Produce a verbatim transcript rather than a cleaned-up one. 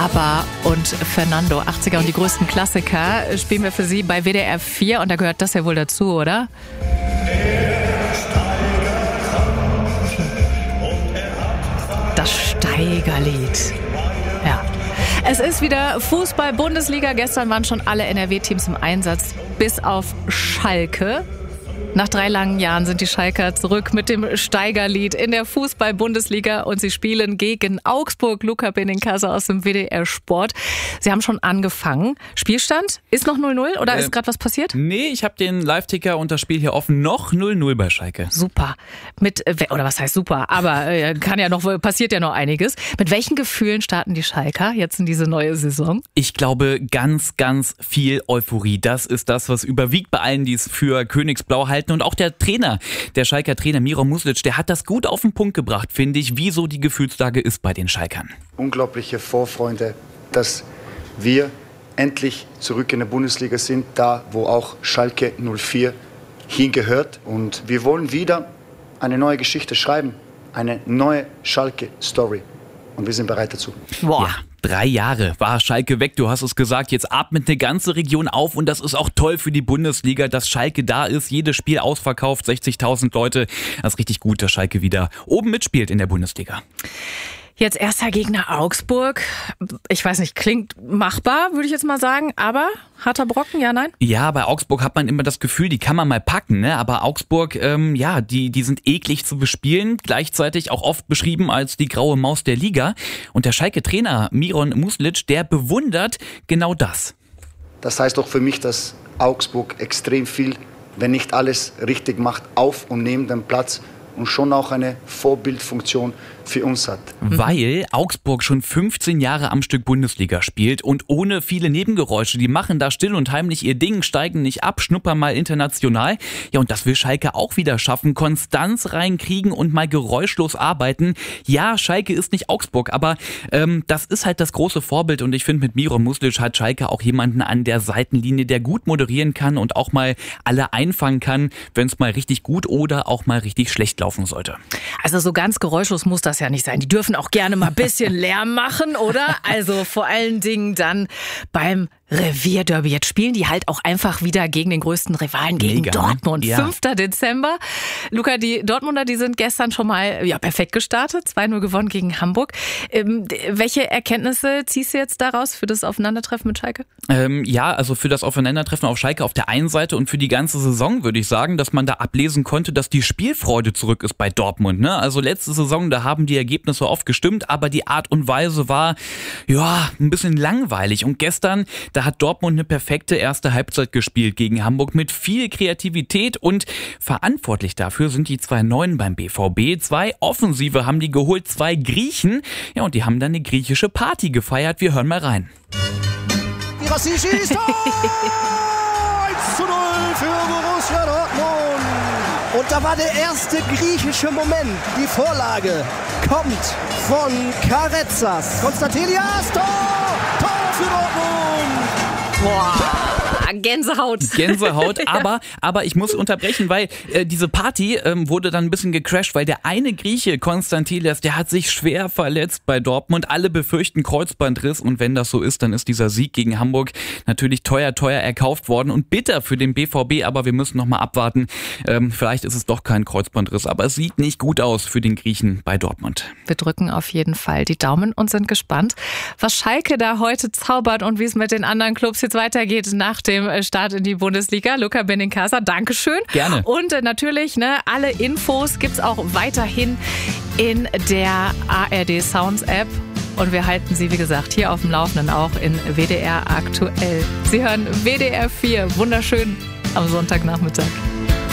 ABBA und Fernando, achtziger und die größten Klassiker, spielen wir für Sie bei W D R vier und da gehört das ja wohl dazu, oder? Das Steigerlied. Ja. Es ist wieder Fußball-Bundesliga. Gestern waren schon alle N R W-Teams im Einsatz, bis auf Schalke. Nach drei langen Jahren sind die Schalker zurück mit dem Steigerlied in der Fußball-Bundesliga und sie spielen gegen Augsburg. Luca Benincasa aus dem W D R Sport. Sie haben schon angefangen. Spielstand ist noch null null oder äh, ist gerade was passiert? Nee, ich habe den Live-Ticker und das Spiel hier offen. Noch null null bei Schalke. Super. Mit, oder was heißt super? Aber äh, kann ja noch, passiert ja noch einiges. Mit welchen Gefühlen starten die Schalker jetzt in diese neue Saison? Ich glaube, ganz, ganz viel Euphorie. Das ist das, was überwiegt bei allen, die es für Königsblau halten. Und auch der Trainer, der Schalker Trainer Miron Muslic, der hat das gut auf den Punkt gebracht, finde ich, wie so die Gefühlslage ist bei den Schalkern. Unglaubliche Vorfreude, dass wir endlich zurück in der Bundesliga sind, da wo auch Schalke null vier hingehört. Und wir wollen wieder eine neue Geschichte schreiben, eine neue Schalke-Story. Und wir sind bereit dazu. Boah. Ja. Drei Jahre war Schalke weg, du hast es gesagt, jetzt atmet eine ganze Region auf und das ist auch toll für die Bundesliga, dass Schalke da ist, jedes Spiel ausverkauft, sechzigtausend Leute, das ist richtig gut, dass Schalke wieder oben mitspielt in der Bundesliga. Jetzt erster Gegner Augsburg. Ich weiß nicht, klingt machbar, würde ich jetzt mal sagen, aber harter Brocken, ja, nein? Ja, bei Augsburg hat man immer das Gefühl, die kann man mal packen, ne? Aber Augsburg, ähm, ja, die, die sind eklig zu bespielen, gleichzeitig auch oft beschrieben als die graue Maus der Liga. Und der Schalke-Trainer Miron Muslic, der bewundert genau das. Das heißt doch für mich, dass Augsburg extrem viel, wenn nicht alles richtig macht, auf und neben dem Platz und schon auch eine Vorbildfunktion für uns hat. Weil Augsburg schon fünfzehn Jahre am Stück Bundesliga spielt und ohne viele Nebengeräusche. Die machen da still und heimlich ihr Ding, steigen nicht ab, schnuppern mal international. Ja, und das will Schalke auch wieder schaffen. Konstanz reinkriegen und mal geräuschlos arbeiten. Ja, Schalke ist nicht Augsburg, aber ähm, das ist halt das große Vorbild. Und ich finde, mit Miron Muslic hat Schalke auch jemanden an der Seitenlinie, der gut moderieren kann und auch mal alle einfangen kann, wenn es mal richtig gut oder auch mal richtig schlecht laufen sollte. Also so ganz geräuschlos muss das ja nicht sein. Die dürfen auch gerne mal ein bisschen Lärm machen, oder? Also vor allen Dingen dann beim Revierderby. Jetzt spielen die halt auch einfach wieder gegen den größten Rivalen, gegen Mega, Dortmund. Ja. fünfter Dezember. Luca, die Dortmunder, die sind gestern schon mal ja, perfekt gestartet. zwei null gewonnen gegen Hamburg. Ähm, welche Erkenntnisse ziehst du jetzt daraus für das Aufeinandertreffen mit Schalke? Ähm, ja, also für das Aufeinandertreffen auf Schalke auf der einen Seite und für die ganze Saison würde ich sagen, dass man da ablesen konnte, dass die Spielfreude zurück ist bei Dortmund. Ne? Also letzte Saison, da haben die Ergebnisse oft gestimmt, aber die Art und Weise war ja ein bisschen langweilig. Und gestern, da hat Dortmund eine perfekte erste Halbzeit gespielt gegen Hamburg mit viel Kreativität und verantwortlich dafür sind die zwei Neuen beim B V B. Zwei Offensive haben die geholt, zwei Griechen. Ja, und die haben dann eine griechische Party gefeiert. Wir hören mal rein. Die Rassi schießt eins zu null für Borussia Dortmund. Und da war der erste griechische Moment. Die Vorlage kommt von Karetsas. Konstantelias, Tor! Tor für Dortmund! Boah, Gänsehaut. Gänsehaut, aber, aber ich muss unterbrechen, weil äh, diese Party ähm, wurde dann ein bisschen gecrashed, weil der eine Grieche, Konstantelias, der hat sich schwer verletzt bei Dortmund. Alle befürchten Kreuzbandriss und wenn das so ist, dann ist dieser Sieg gegen Hamburg natürlich teuer, teuer erkauft worden und bitter für den B V B, aber wir müssen noch mal abwarten. Ähm, vielleicht ist es doch kein Kreuzbandriss, aber es sieht nicht gut aus für den Griechen bei Dortmund. Wir drücken auf jeden Fall die Daumen und sind gespannt, was Schalke da heute zaubert und wie es mit den anderen Clubs jetzt weitergeht nach dem Start in die Bundesliga. Luca Benincasa, Dankeschön. Gerne. Und äh, natürlich, ne, alle Infos gibt's auch weiterhin in der A R D Sounds App. Und wir halten Sie, wie gesagt, hier auf dem Laufenden auch in W D R aktuell. Sie hören W D R vier. Wunderschön am Sonntagnachmittag.